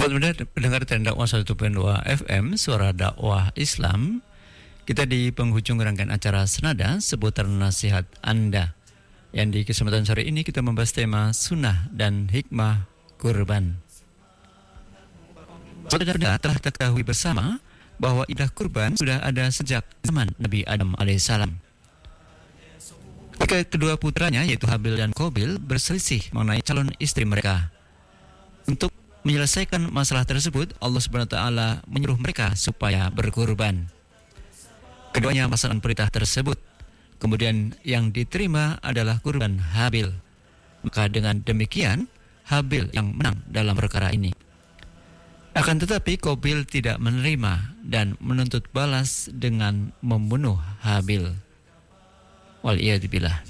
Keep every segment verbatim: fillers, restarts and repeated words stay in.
Sobat muda pendengar dakwah seratus koma dua F M Suara Dakwah Islam. Kita di penghujung rangkaian acara Senada seputar nasihat Anda. Yang di kesempatan sore ini kita membahas tema sunnah dan hikmah kurban. Saudara-saudara telah ketahui bersama bahwa ibadah kurban sudah ada sejak zaman Nabi Adam alaihissalam. Ketika kedua putranya yaitu Habil dan Qabil berselisih mengenai calon istri mereka. Untuk menyelesaikan masalah tersebut, Allah Subhanahu wa taala menyuruh mereka supaya berkurban. Keduanya melaksanakan perintah tersebut. Kemudian yang diterima adalah kurban Habil. Maka dengan demikian Habil yang menang dalam perkara ini. Akan tetapi Qabil tidak menerima dan menuntut balas dengan membunuh Habil. Wal'iyadzubillah.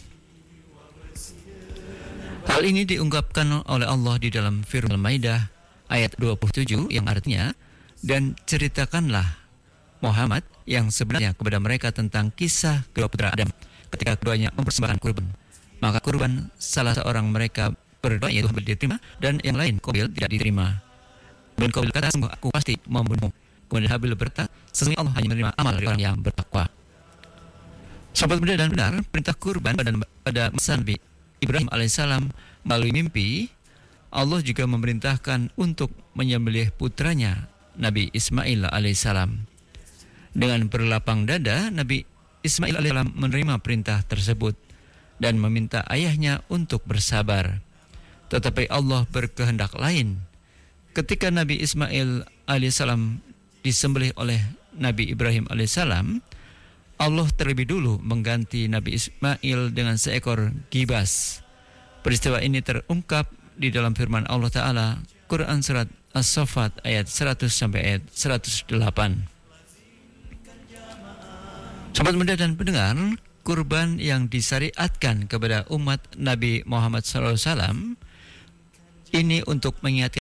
Hal ini diungkapkan oleh Allah di dalam firman Al-Maidah ayat dua puluh tujuh yang artinya, dan ceritakanlah Muhammad yang sebenarnya kepada mereka tentang kisah kedua putra Adam ketika keduanya mempersembahkan kurban. Maka kurban salah seorang mereka berdoa yaitu Habil diterima dan yang lain Qabil tidak diterima. Dan Qabil berkata, sungguh aku pasti membunuhmu. Kemudian Habil berkata, sesungguhnya Allah hanya menerima amal dari orang yang bertakwa. Sahabat muda dan benar, perintah kurban pada, pada masa Nabi Ibrahim alaihissalam melalui mimpi, Allah juga memerintahkan untuk menyembelih putranya Nabi Ismail alaihissalam. Dengan berlapang dada, Nabi Ismail alaihissalam menerima perintah tersebut dan meminta ayahnya untuk bersabar. Tetapi Allah berkehendak lain. Ketika Nabi Ismail alaihissalam disembelih oleh Nabi Ibrahim alaihissalam, Allah terlebih dulu mengganti Nabi Ismail dengan seekor gibas. Peristiwa ini terungkap di dalam firman Allah Ta'ala, Quran Surat As-Saffat ayat seratus sampai ayat seratus delapan. Sahabat muda dan pendengar, kurban yang disyariatkan kepada umat Nabi Muhammad shallallahu alaihi wasallam ini untuk mengingatkan